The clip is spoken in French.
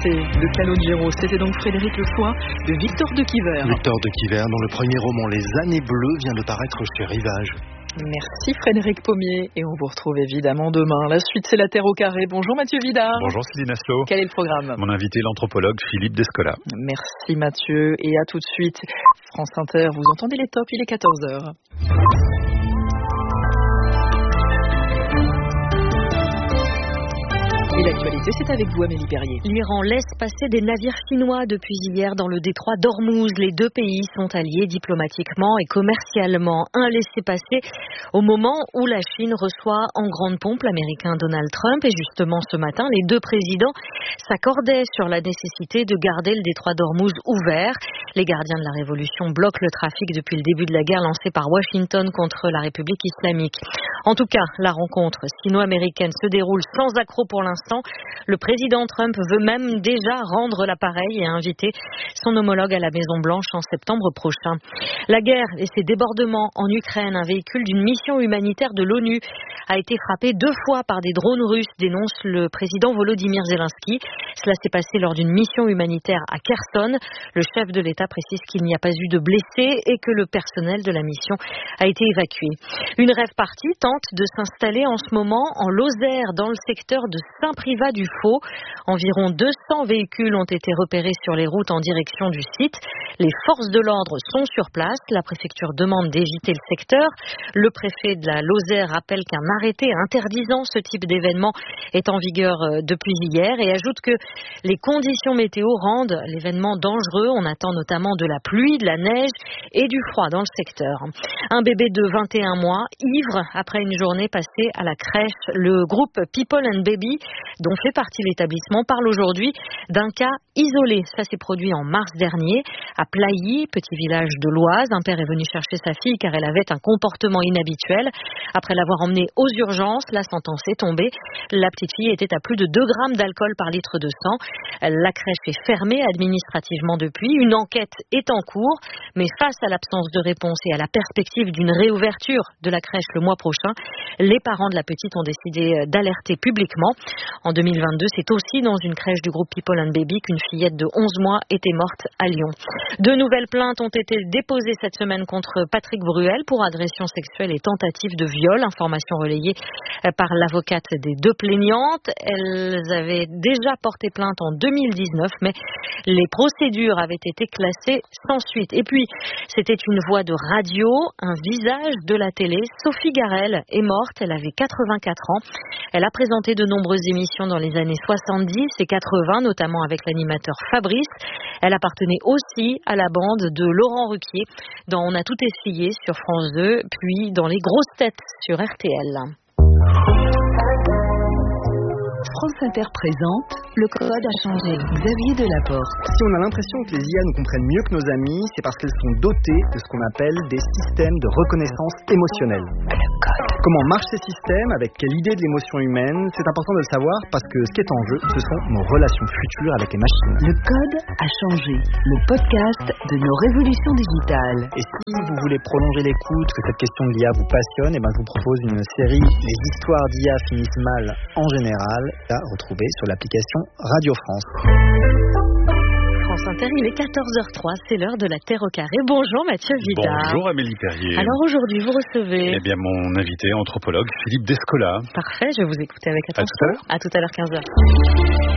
Liberté de Calogero. C'était donc Frédéric Le Choix de Victor de Quiver. Victor de Quiver, dont le premier roman Les Années Bleues vient de paraître chez Rivage. Merci Frédéric Pommier et on vous retrouve évidemment demain. La suite, c'est La Terre au carré. Bonjour Mathieu Vidard. Bonjour Céline Aslo. Quel est le programme? Mon invité, l'anthropologue Philippe Descola. Merci Mathieu et à tout de suite. France Inter, vous entendez les tops, il est 14h. Et l'actualité, c'est avec vous, Amélie Perrier. L'Iran laisse passer des navires chinois depuis hier dans le détroit d'Ormuz. Les deux pays sont alliés diplomatiquement et commercialement. Un laissez-passer au moment où la Chine reçoit en grande pompe l'Américain Donald Trump. Et justement, ce matin, les deux présidents s'accordaient sur la nécessité de garder le détroit d'Ormuz ouvert. Les gardiens de la révolution bloquent le trafic depuis le début de la guerre lancée par Washington contre la République islamique. En tout cas, la rencontre sino-américaine se déroule sans accroc pour l'instant. Le président Trump veut même déjà rendre l'appareil et inviter son homologue à la Maison-Blanche en septembre prochain. La guerre et ses débordements en Ukraine, un véhicule d'une mission humanitaire de l'ONU a été frappé 2 fois par des drones russes, dénonce le président Volodymyr Zelensky. Cela s'est passé lors d'une mission humanitaire à Kherson. Le chef de l'État précise qu'il n'y a pas eu de blessés et que le personnel de la mission a été évacué. Une rêve partie tente de s'installer en ce moment en Lozère, dans le secteur de Saint-Privat-du-Faux. Environ 200 véhicules ont été repérés sur les routes en direction du site. Les forces de l'ordre sont sur place. La préfecture demande d'éviter le secteur. Le préfet de la Lozère rappelle qu'un arrêté interdisant ce type d'événement est en vigueur depuis hier et ajoute que les conditions météo rendent l'événement dangereux. On attend notamment de la pluie, de la neige et du froid dans le secteur. Un bébé de 21 mois, ivre après une journée passée à la crèche. Le groupe People and Baby, dont fait partie l'établissement, parle aujourd'hui d'un cas isolé. Ça s'est produit en mars dernier à Plailly, petit village de l'Oise. Un père est venu chercher sa fille car elle avait un comportement inhabituel. Après l'avoir emmenée aux urgences, la sentence est tombée. La petite fille était à plus de 2 grammes d'alcool par litre de sang. La crèche est fermée administrativement depuis. Une enquête est en cours, mais face à l'absence de réponse et à la perspective d'une réouverture de la crèche le mois prochain, les parents de la petite ont décidé d'alerter publiquement. En 2022, c'est aussi dans une crèche du groupe People and Baby qu'une fillette de 11 mois était morte à Lyon. 2 nouvelles plaintes ont été déposées cette semaine contre Patrick Bruel pour agression sexuelle et tentative de viol. Information relayée par l'avocate des 2 plaignantes. Elles avaient déjà porté plainte en 2019, mais les procédures avaient été classées sans suite. Et puis, c'était une voix de radio, un visage de la télé. Sophie Garel est morte, elle avait 84 ans. Elle a présenté de nombreuses émissions dans les années 70 et 80, notamment avec l'animateur Fabrice. Elle appartenait aussi à la bande de Laurent Ruquier dans On a tout essayé sur France 2, puis dans Les Grosses Têtes sur RTL. France Inter présente Le Code a changé. Xavier Delaporte. Si on a l'impression que les IA nous comprennent mieux que nos amis, c'est parce qu'elles sont dotées de ce qu'on appelle des systèmes de reconnaissance émotionnelle. Le Code. Comment marchent ces systèmes, avec quelle idée de l'émotion humaine, c'est important de le savoir parce que ce qui est en jeu, ce sont nos relations futures avec les machines. Le Code a changé. Le podcast de nos révolutions digitales. Et si vous voulez prolonger l'écoute, que cette question de l'IA vous passionne, je vous propose une série Les histoires d'IA finissent mal en général, à retrouver sur l'application Radio France. France Inter, il est 14h03, c'est l'heure de La Terre au carré. Bonjour Mathieu Vidard. Bonjour Amélie Perrier. Alors aujourd'hui, vous recevez... Eh bien, mon invité, anthropologue Philippe Descola. Parfait, je vais vous écouter avec attention. À tout à l'heure. À tout à l'heure, 15h.